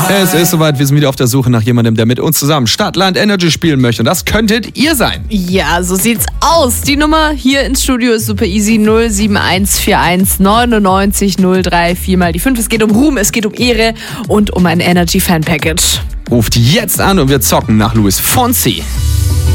Es ist soweit, wir sind wieder auf der Suche nach jemandem, der mit uns zusammen Stadt-Land Energy spielen möchte. Und das könntet ihr sein. Ja, so sieht's aus. Die Nummer hier ins Studio ist super easy. 07141 99 034 mal die 5. Es geht um Ruhm, es geht um Ehre und um ein Energy Fan Package. Ruft jetzt an und wir zocken nach Luis Fonsi.